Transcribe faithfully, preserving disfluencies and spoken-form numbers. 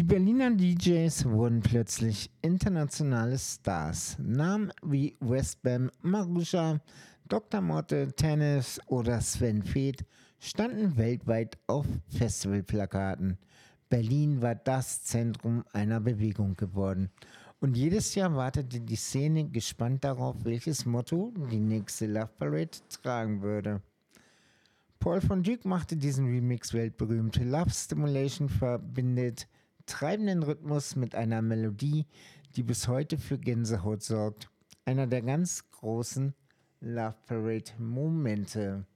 Die Berliner D Js wurden plötzlich internationale Stars. Namen wie Westbam, Marusha, Doktor Motte, Tennis oder Sven Feth standen weltweit auf Festivalplakaten. Berlin war das Zentrum einer Bewegung geworden. Und jedes Jahr wartete die Szene gespannt darauf, welches Motto die nächste Love Parade tragen würde. Paul von Dyk machte diesen Remix weltberühmt. Love Stimulation verbindet treibenden Rhythmus mit einer Melodie, die bis heute für Gänsehaut sorgt. Einer der ganz großen Love Parade Momente.